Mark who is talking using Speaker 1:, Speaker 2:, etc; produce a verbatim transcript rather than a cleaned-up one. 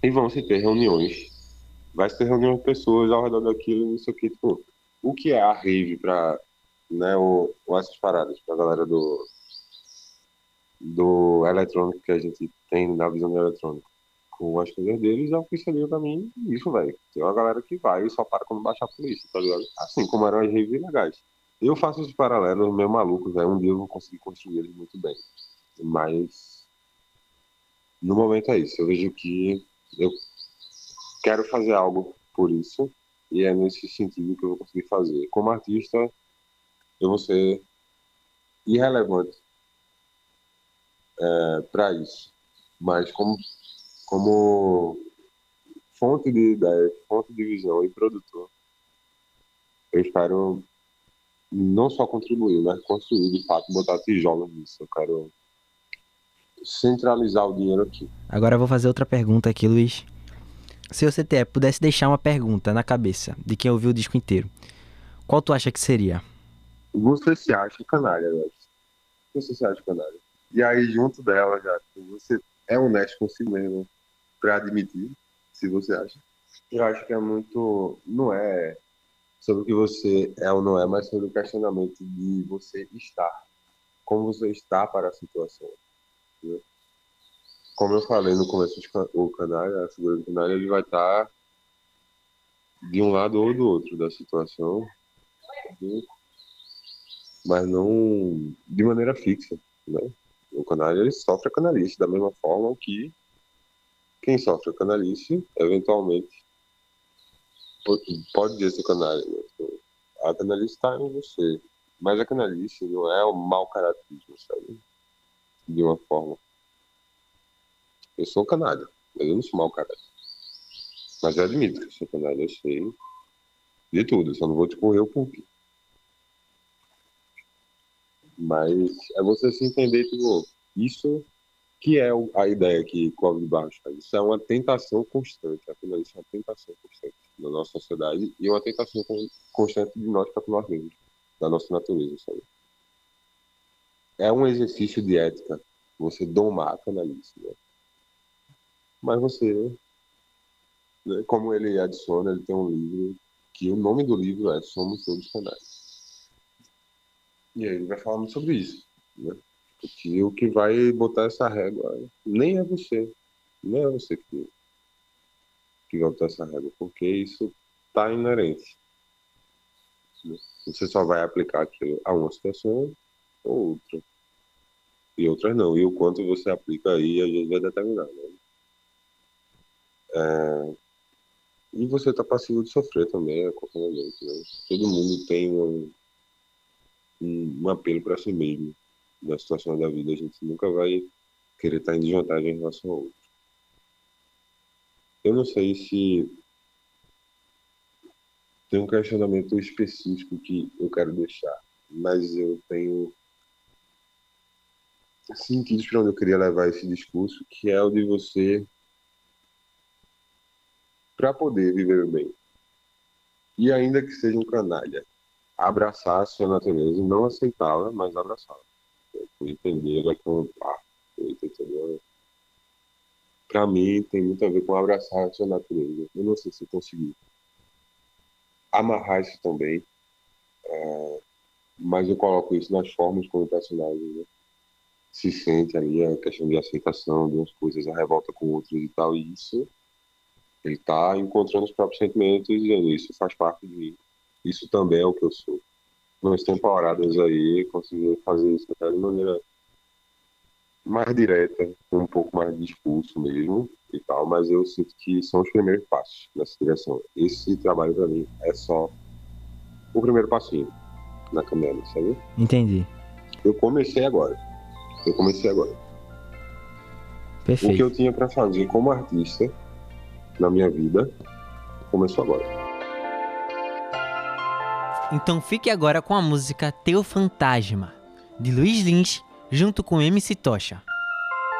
Speaker 1: E vão se ter reuniões. Vai se ter reunião de pessoas ao redor daquilo, isso aqui, tipo, o que é a rave pra, né, ou, ou essas paradas pra galera do, do eletrônico que a gente tem na visão do eletrônico. Com as coisas deles é o que seria pra mim isso, velho. Tem uma galera que vai e só para quando baixar a polícia, tá ligado? Assim como eram as raves legais. Eu faço esses paralelos meio malucos, velho. Um dia eu vou conseguir construir eles muito bem. Mas no momento é isso. Eu vejo que eu quero fazer algo por isso e é nesse sentido que eu vou conseguir fazer. Como artista, eu vou ser irrelevante é, para isso. Mas como, como fonte de ideia, fonte de visão e produtor, eu espero não só contribuir, mas construir de fato, botar tijolos nisso. Eu quero centralizar o dinheiro aqui.
Speaker 2: Agora eu vou fazer outra pergunta aqui, Luiz. Se você ter, pudesse deixar uma pergunta na cabeça de quem ouviu o disco inteiro, qual tu acha que seria?
Speaker 1: Você se acha canalha, velho. Você se acha canalha. E aí, junto dela, já, você é honesto consigo mesmo para admitir, se você acha. Eu acho que é muito. Não é sobre o que você é ou não é, mas sobre o questionamento de você estar. Como você está para a situação. Né? Como eu falei no começo, o canário, a figura do canário, ele vai estar de um lado ou do outro da situação, né? Mas não de maneira fixa. Né? O canário ele sofre a canalice da mesma forma que quem sofre a canalice, eventualmente, pode dizer ser canário. Né? A canalice está em você. Mas a canalice não é o mau caratismo, sabe? De uma forma. Eu sou canalha, mas eu não sou mau caráter. Mas eu admito que eu sou canalha, eu sei de tudo, só não vou te correr o pulpito. Mas é você se entender, tipo, isso que é a ideia que Clóvis de Barros faz. Isso é uma tentação constante, afinal, isso é uma tentação constante na nossa sociedade e uma tentação constante de nós para com nós mesmos, da nossa natureza, sabe? É um exercício de ética, você domar a canalice, né? Mas você, né, como ele adiciona, ele tem um livro que o nome do livro é Somos Todos Canais. E aí ele vai falando sobre isso, né? Porque o que vai botar essa régua nem é você, não é você que, que vai botar essa régua, porque isso está inerente. Né? Você só vai aplicar aquilo a uma situação ou outra, e outras não. E o quanto você aplica aí, às vezes vai determinar. Né? É... E você está passivo de sofrer também, acompanhamento. Né? Todo mundo tem um, um, um apelo para si mesmo na situação da vida. A gente nunca vai querer estar em desvantagem em relação ao outro. Eu não sei se tem um questionamento específico que eu quero deixar, mas eu tenho sentidos para onde eu queria levar esse discurso, que é o de você, para poder viver bem, e ainda que seja um canalha, abraçar a sua natureza, não aceitá-la, mas abraçá-la, entendê-la como parte, entendeu? Para mim, tem muito a ver com abraçar a sua natureza. Eu não sei se eu consegui amarrar isso também, mas eu coloco isso nas formas como o personagem, né, se sente ali, a questão de aceitação de umas coisas, a revolta com outras e tal, e isso, ele tá encontrando os próprios sentimentos e dizendo, isso faz parte de mim, isso também é o que eu sou. Nas temporadas aí, consegui fazer isso até de maneira mais direta, com um pouco mais de discurso mesmo e tal, mas eu sinto que são os primeiros passos nessa direção. Esse trabalho para mim é só o primeiro passinho na caminhada, sabe?
Speaker 2: Entendi.
Speaker 1: Eu comecei agora. Eu comecei agora. O que
Speaker 2: Perfeito.
Speaker 1: eu tinha para fazer como artista na minha vida começou agora.
Speaker 3: Então fique agora com a música Teu Fantasma, de Luiz Lins, junto com M C Tocha.